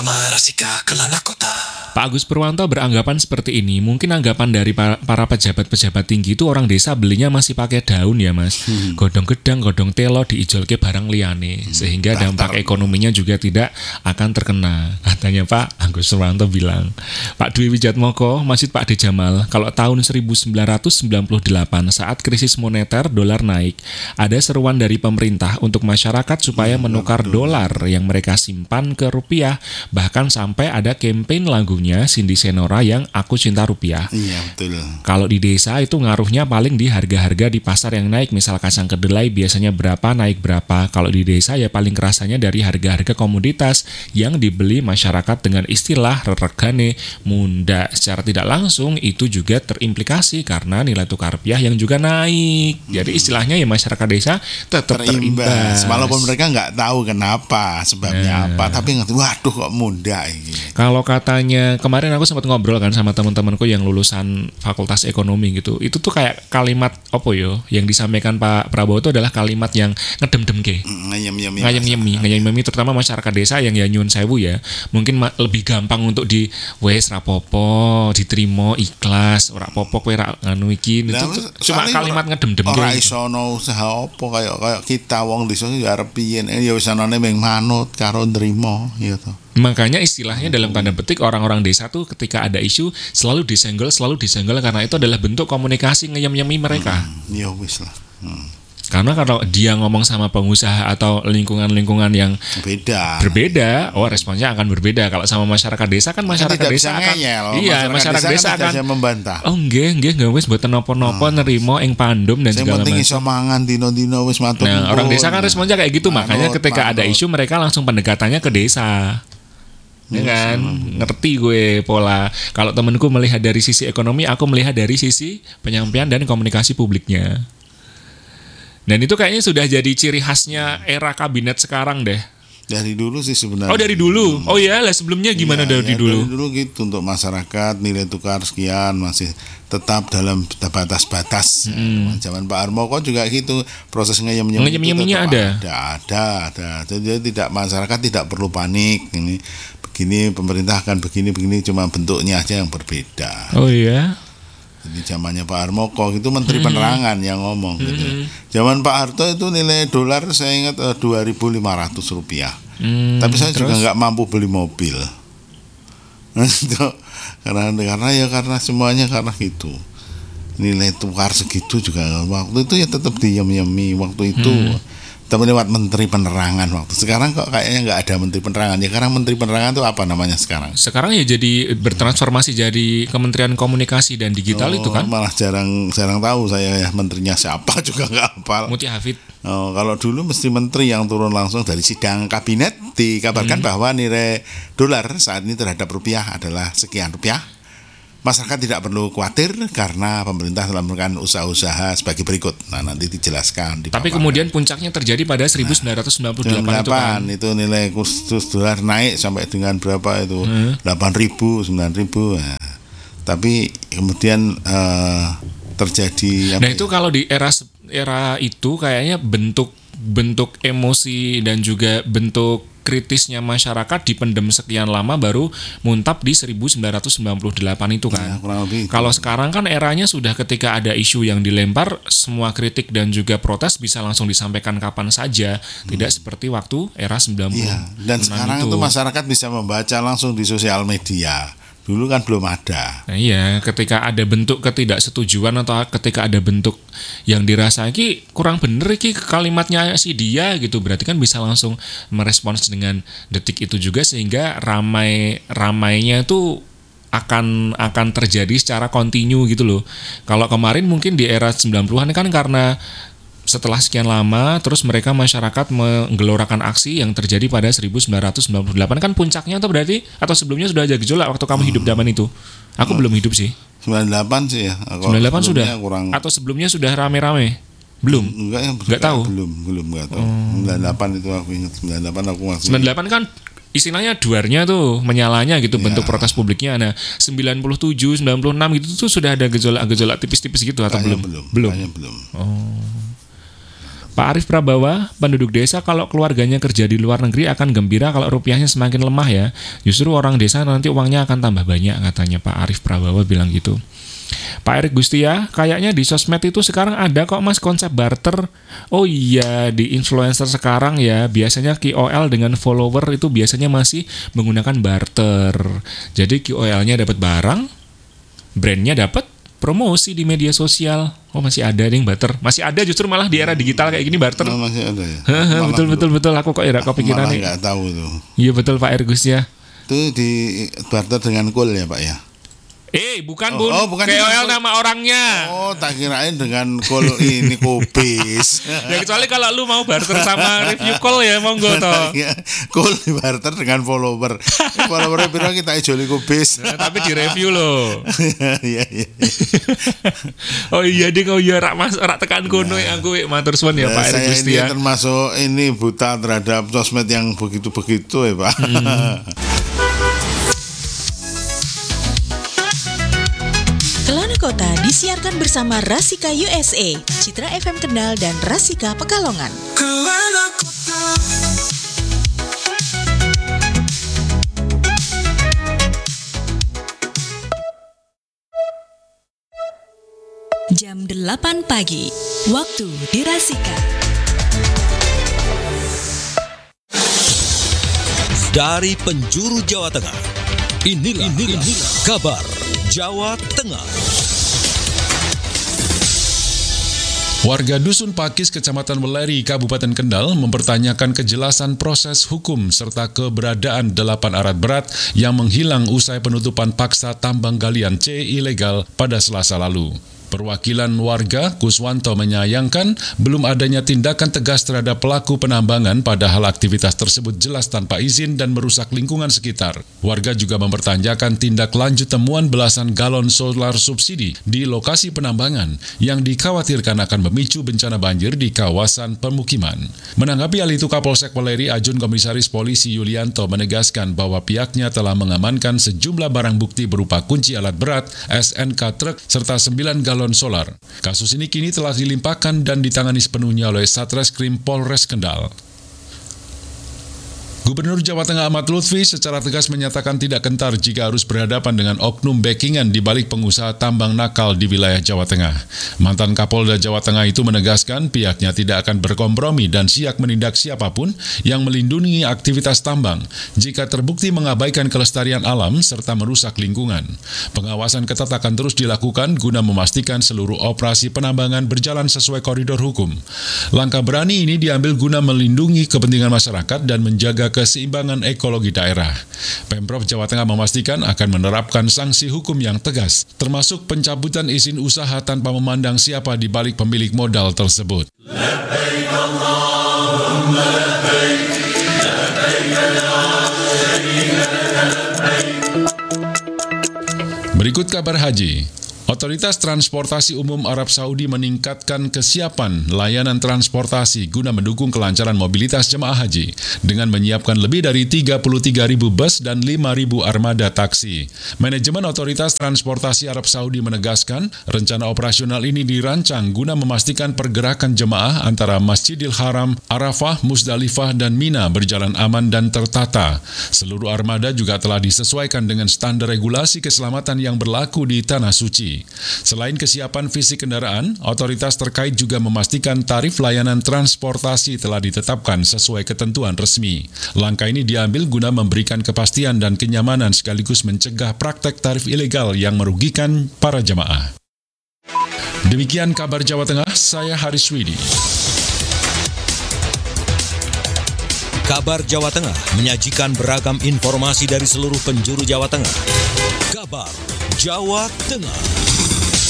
Marasika Kelana Kota. Pak Agus Purwanto beranggapan seperti ini. Mungkin anggapan dari para pejabat-pejabat tinggi itu orang desa belinya masih pakai daun ya mas. Godong gedang, godong telo diijolke barang liane. Sehingga dampak ekonominya juga tidak akan terkena. Katanya Pak Agus Purwanto bilang. Pak Dwi Wijatmoko, Masjid Pak D. Jamal, kalau tahun 1998 saat krisis moneter dolar naik, ada seruan dari pemerintah untuk masyarakat supaya menukar dolar yang mereka simpan ke rupiah. Bahkan sampai ada campaign lagunya Cindy Senora yang Aku Cinta Rupiah. Iya betul. Kalau di desa itu ngaruhnya paling di harga-harga di pasar yang naik. Misal kacang kedelai biasanya berapa, naik berapa. Kalau di desa ya paling kerasanya dari harga-harga komoditas yang dibeli masyarakat dengan istilah regane munda. Secara tidak langsung itu juga terimplikasi karena nilai tukar rupiah yang juga naik. Jadi istilahnya ya masyarakat desa tetap terimbas. Walaupun mereka nggak tahu kenapa, sebabnya apa, tapi ngerti, waduh kok muda ini. Kalau katanya kemarin aku sempat ngobrol kan sama teman-temanku yang lulusan Fakultas Ekonomi gitu. Itu tuh kayak kalimat opo yo yang disampaikan Pak Prabowo itu adalah kalimat yang ngedem-demke. Ngayem-yemi terutama masyarakat desa yang ya nyun sewu ya. Mungkin lebih gampang untuk di wes rapopo, diterima ikhlas, ora popo kowe ra nganu iki. Itu cuma kalimat ngedem-demke. Ora iso ono usaha opo kayak kita wong desa ya arep piye ya wis anane ming manut karo nrimo ya to. Makanya istilahnya dalam tanda petik orang-orang desa tuh ketika ada isu selalu disenggol karena itu adalah bentuk komunikasi ngeyem-yemi mereka. Ya wis lah. Karena kalau dia ngomong sama pengusaha atau lingkungan-lingkungan yang berbeda, responnya akan berbeda. Kalau sama masyarakat desa kan masyarakat desa akan masyarakat desa akan membantah. Oh nggih wis mboten napa-napa nerimo ing pandum dan segala macam. Sing penting iso mangan dino-dino wis matur. Nah, orang desa kan responnya kayak gitu, makanya ketika ada isu mereka langsung pendekatannya ke desa. Ya kan, ngerti gue pola. Kalau temenku melihat dari sisi ekonomi, aku melihat dari sisi penyampaian dan komunikasi publiknya. Dan itu kayaknya sudah jadi ciri khasnya era kabinet sekarang deh. Dari dulu sih sebenarnya. Oh dari dulu? Oh iya lah, sebelumnya gimana dari dulu? Dari dulu gitu, untuk masyarakat nilai tukar sekian masih tetap dalam batas-batas. Zaman Pak Harmoko juga gitu, proses ngeyem-yeminya ada. Jadi masyarakat tidak perlu panik. Ini begini, pemerintah akan begini, cuma bentuknya aja yang berbeda. Oh iya. Jadi zamannya Pak Harmoko itu Menteri Penerangan yang ngomong gitu. Zaman Pak Harto itu nilai dolar saya ingat 2.500 rupiah. Tapi saya juga nggak mampu beli mobil. karena semuanya karena gitu. Nilai tukar segitu juga waktu itu ya tetap diyem-yemi waktu itu. Tapi lewat Menteri Penerangan waktu. Sekarang kok kayaknya nggak ada Menteri Penerangan. Ya karena Menteri Penerangan itu apa namanya sekarang? Sekarang ya jadi bertransformasi jadi Kementerian Komunikasi dan Digital itu kan? Malah jarang tahu saya ya menterinya siapa juga nggak hafal. Muti Hafid. Kalau dulu mesti menteri yang turun langsung dari sidang kabinet dikabarkan bahwa nilai dolar saat ini terhadap rupiah adalah sekian rupiah. Masyarakat tidak perlu khawatir karena pemerintah telah melakukan usaha-usaha sebagai berikut. Nah, nanti dijelaskan. Tapi kemudian puncaknya terjadi pada 1998 itu kan. Itu nilai kurs dolar naik sampai dengan berapa itu? 8.000, 9.000. Nah, tapi kemudian terjadi. Nah itu kalau di era itu kayaknya bentuk emosi dan juga bentuk kritisnya masyarakat dipendem sekian lama baru muntap di 1998 itu kan. Kalau sekarang kan eranya sudah ketika ada isu yang dilempar, semua kritik dan juga protes bisa langsung disampaikan kapan saja, tidak seperti waktu era 90. Dan sekarang itu masyarakat bisa membaca langsung di sosial media. Dulu kan belum ada. Nah, iya, ketika ada bentuk ketidaksetujuan atau ketika ada bentuk yang dirasa ini kurang bener iki kalimatnya si dia gitu, berarti kan bisa langsung merespons dengan detik itu juga sehingga ramainya itu akan terjadi secara kontinu gitu loh. Kalau kemarin mungkin di era 90-an kan karena setelah sekian lama terus mereka masyarakat menggelorakan aksi yang terjadi pada 1998 kan puncaknya atau berarti atau sebelumnya sudah ada gejolak waktu kamu hidup zaman itu? Aku belum hidup sih. 98 sih ya. 98 sudah atau sebelumnya sudah rame-rame? Belum. Enggak tahu. Belum enggak tahu. 98 itu aku ingat 98 aku masih. 98 kan istilahnya duarnya tuh menyalanya gitu bentuk protes publiknya. Nah 97, 96 gitu tuh sudah ada gejolak tipis-tipis gitu atau belum? Belum. Oh. Pak Arif Prabawa, penduduk desa kalau keluarganya kerja di luar negeri akan gembira kalau rupiahnya semakin lemah ya. Justru orang desa nanti uangnya akan tambah banyak, katanya Pak Arif Prabawa bilang gitu. Pak Erik Gustia, kayaknya di sosmed itu sekarang ada kok mas konsep barter. Oh iya, di influencer sekarang ya, biasanya KOL dengan follower itu biasanya masih menggunakan barter. Jadi KOL-nya dapat barang, brandnya dapat promosi di media sosial. Oh masih ada yang barter, masih ada justru malah di era digital kayak gini barter. Oh, masih ada ya. betul. Aku kok ya kepikiran nih. Nggak tahu itu. Iya betul Pak Ergus ya. Itu di barter dengan cool ya Pak ya. Bukan Bun. Bukan KOL nama orangnya. Oh, tak kirain dengan call ini kubis. Ya kecuali kalau lu mau barter sama review call ya monggo toh. Call barter dengan follower. Followernya piro kita ijoli kubis. Tapi di review loh. Iya. Oh iya ding, rak tekan kono aku matur suwun ya Pak Erik Gusti ya. Saya ini termasuk ini buta terhadap sosmed yang begitu-begitu ya Pak. Kelana Kota disiarkan bersama Rasika USA, Citra FM Kendal dan Rasika Pekalongan. Kelana Kota. Jam 8 pagi, waktu di Rasika. Dari penjuru Jawa Tengah, inilah kabar Jawa Tengah. Warga Dusun Pakis, Kecamatan Weleri, Kabupaten Kendal mempertanyakan kejelasan proses hukum serta keberadaan 8 alat berat yang menghilang usai penutupan paksa tambang galian C ilegal pada Selasa lalu. Perwakilan warga, Kuswanto, menyayangkan belum adanya tindakan tegas terhadap pelaku penambangan padahal aktivitas tersebut jelas tanpa izin dan merusak lingkungan sekitar. Warga juga mempertanyakan tindak lanjut temuan belasan galon solar subsidi di lokasi penambangan yang dikhawatirkan akan memicu bencana banjir di kawasan pemukiman. Menanggapi hal itu, Kapolsek Weleri Ajun Komisaris Polisi Yulianto menegaskan bahwa pihaknya telah mengamankan sejumlah barang bukti berupa kunci alat berat, SNK truk, serta 9 galon solar. Kasus ini kini telah dilimpahkan dan ditangani sepenuhnya oleh Satreskrim Polres Kendal. Gubernur Jawa Tengah Ahmad Lutfi secara tegas menyatakan tidak gentar jika harus berhadapan dengan oknum backingan di balik pengusaha tambang nakal di wilayah Jawa Tengah. Mantan Kapolda Jawa Tengah itu menegaskan pihaknya tidak akan berkompromi dan siap menindak siapapun yang melindungi aktivitas tambang jika terbukti mengabaikan kelestarian alam serta merusak lingkungan. Pengawasan ketat akan terus dilakukan guna memastikan seluruh operasi penambangan berjalan sesuai koridor hukum. Langkah berani ini diambil guna melindungi kepentingan masyarakat dan menjaga keseimbangan ekologi daerah. Pemprov Jawa Tengah memastikan akan menerapkan sanksi hukum yang tegas, termasuk pencabutan izin usaha tanpa memandang siapa di balik pemilik modal tersebut. Berikut kabar haji. Otoritas Transportasi Umum Arab Saudi meningkatkan kesiapan layanan transportasi guna mendukung kelancaran mobilitas jemaah haji dengan menyiapkan lebih dari 33.000 bus dan 5.000 armada taksi. Manajemen Otoritas Transportasi Arab Saudi menegaskan rencana operasional ini dirancang guna memastikan pergerakan jemaah antara Masjidil Haram, Arafah, Musdalifah, dan Mina berjalan aman dan tertata. Seluruh armada juga telah disesuaikan dengan standar regulasi keselamatan yang berlaku di Tanah Suci. Selain kesiapan fisik kendaraan, otoritas terkait juga memastikan tarif layanan transportasi telah ditetapkan sesuai ketentuan resmi. Langkah ini diambil guna memberikan kepastian dan kenyamanan sekaligus mencegah praktek tarif ilegal yang merugikan para jemaah. Demikian kabar Jawa Tengah, saya Haris Widi. Kabar Jawa Tengah menyajikan beragam informasi dari seluruh penjuru Jawa Tengah. Kabar Jawa Tengah.